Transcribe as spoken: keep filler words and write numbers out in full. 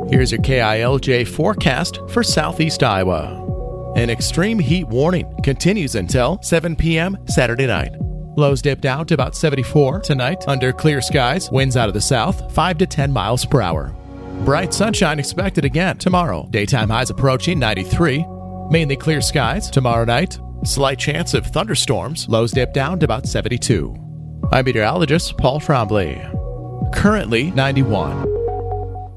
Here's your K I L J forecast for southeast Iowa. An extreme heat warning continues until seven p.m. Saturday night. Lows dip down to about seventy-four tonight under clear skies, winds out of the south, five to ten miles per hour. Bright sunshine expected again tomorrow. Daytime highs approaching ninety-three. Mainly clear skies tomorrow night. Slight chance of thunderstorms. Lows dip down to about seventy-two. I'm meteorologist Paul Trombley. Currently ninety-one.